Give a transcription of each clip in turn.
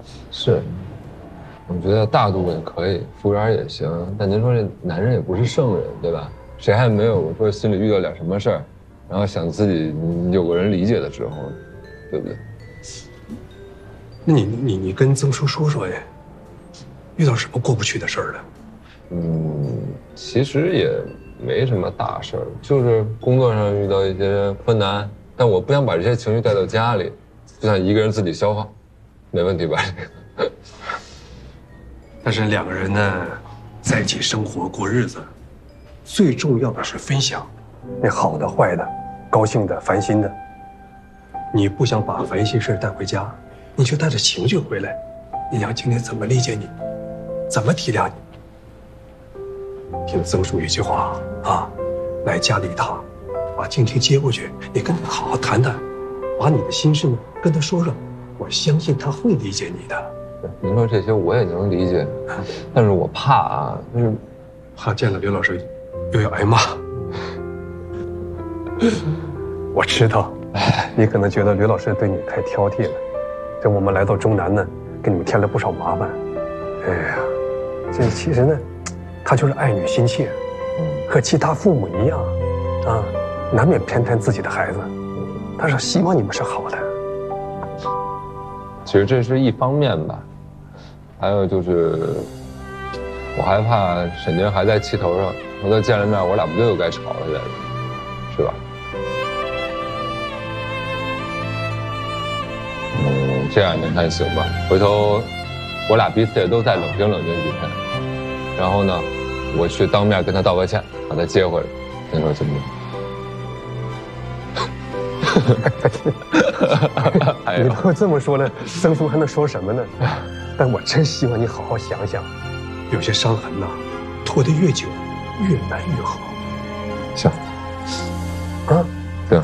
是，我觉得大度也可以，服务员也行。但您说这男人也不是圣人，对吧？谁还没有说心里遇到点什么事儿，然后想自己有个人理解的时候，对不对？ 那你跟曾叔说说呀，遇到什么过不去的事儿了？ 其实也没什么大事儿，就是工作上遇到一些困难，但我不想把这些情绪带到家里，就想一个人自己消化，没问题吧？ 但是两个人呢，在一起生活过日子，最重要的是分享，那好的、坏的，高兴的、烦心的。你不想把烦心事带回家，你就带着情绪回来。你娘今天怎么理解你，怎么体谅你？听曾叔一句话啊，来家里一趟，把静静接过去，你跟她好好谈谈，把你的心事呢跟她说说，我相信她会理解你的。 您说这些我也能理解，但是我怕啊，就是怕见了刘老师又要挨骂。我知道，你可能觉得刘老师对你太挑剔了，这我们来到中南呢，给你们添了不少麻烦。哎呀，这其实呢，他就是爱女心切，和其他父母一样，啊，难免偏袒自己的孩子，他是希望你们是好的。 其实这是一方面吧，还有就是，我害怕沈宁还在气头上，和他见了面，我俩不就又该吵了来着，是吧？这样您看行吧？回头我俩彼此也都再冷静冷静几天，然后呢，我去当面跟他道个歉，把他接回来，您说行不行？ 你都这么说了，曾叔还能说什么呢？但我真希望你好好想想，有些伤痕呐，拖得越久，越难愈合。 行， 啊， 行。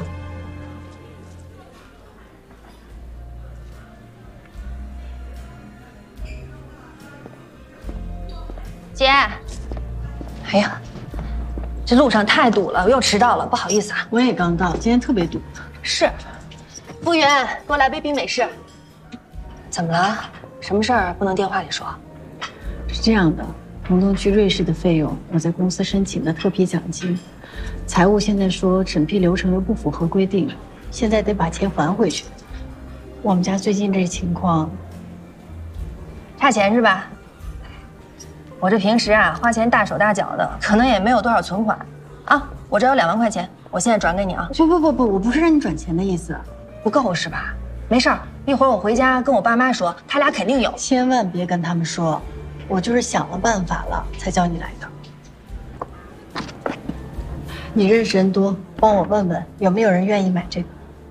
姐，哎呀，这路上太堵了，我又迟到了，不好意思啊。 我也刚到，今天特别堵。 是，服务员，给我来杯冰美式。怎么了？什么事儿不能电话里说？ 是这样的，彤彤去瑞士的费用，我在公司申请的特批奖金，财务现在说审批流程又不符合规定，现在得把钱还回去。我们家最近这情况， 差钱是吧？我这平时啊花钱大手大脚的，可能也没有多少存款，啊，我这有2万块钱，我现在转给你啊。 不，我不是让你转钱的意思， 不够是吧？没事儿，一会儿我回家跟我爸妈说，他俩肯定有。 千万别跟他们说，我就是想了办法了才叫你来的。你认识人多，帮我问问有没有人愿意买这个。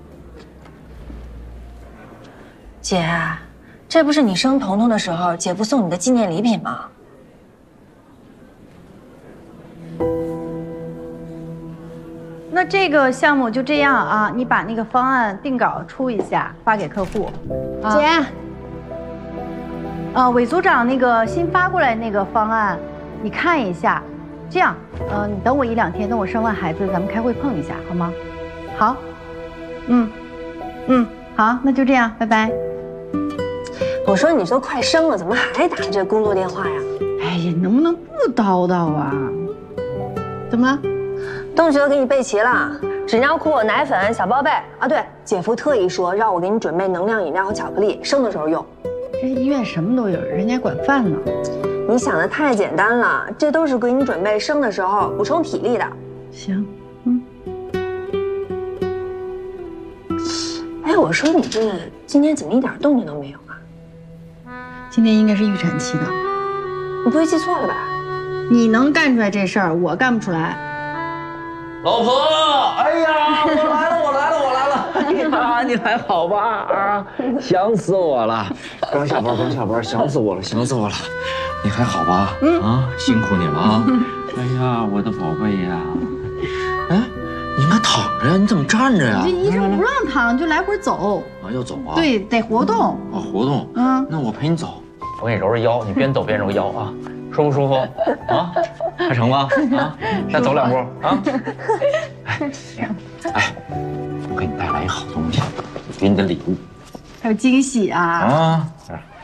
姐，这不是你生彤彤的时候姐夫送你的纪念礼品吗？ 那这个项目就这样啊，你把那个方案定稿出一下，发给客户。 姐， 韦组长那个新发过来那个方案，你看一下。这样，你等我1、2天，等我生完孩子，咱们开会碰一下，好吗？好，好，那就这样，拜拜。 我说你都快生了，怎么还打这工作电话呀？ 哎呀，能不能不叨叨啊？怎么了？ 东西都给你备齐了，纸尿裤、奶粉、小宝贝啊。对，姐夫特意说让我给你准备能量饮料和巧克力，生的时候用。 这医院什么都有，人家管饭呢。 你想的太简单了，这都是给你准备生的时候补充体力的。 行， 哎，我说你这今天怎么一点动静都没有啊？ 今天应该是预产期的， 你不会记错了吧？ 你能干出来这事儿，我干不出来。 老婆，哎呀，我来了！哎呀，你还好吧？啊，想死我了！刚下班，想死我了！你还好吧？啊，辛苦你了啊！哎呀，我的宝贝呀！哎，你应该躺着呀，你怎么站着呀？ 这医生不让躺，就来回走。 啊，要走啊？ 对，得活动。 啊，活动。那我陪你走，我给你揉揉腰，你边走边揉腰啊。舒不舒服啊？还成吗？啊，再走2步啊！哎，我给你带来一好东西，给你的礼物。 还有惊喜啊！ 啊，